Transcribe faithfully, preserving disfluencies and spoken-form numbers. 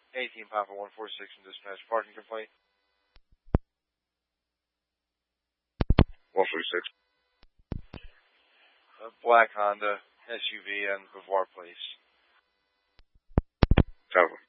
eighteen Papa one four six in dispatch. Parking complaint. one forty-six. A black Honda S U V on Beauvoir Place. Tower.